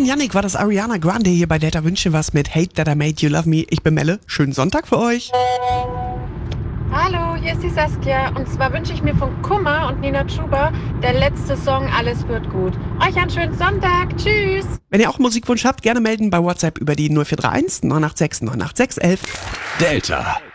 Yannick war das Ariana Grande hier bei Delta Wünsche was mit Hate That I Made You Love Me. Ich bin Melle. Schönen Sonntag für euch. Hallo, hier ist die Saskia und zwar wünsche ich mir von Kummer und Nina Chuba der letzte Song Alles wird gut. Euch einen schönen Sonntag, tschüss! Wenn ihr auch einen Musikwunsch habt, gerne melden bei WhatsApp über die 0431 986 986 11. Delta.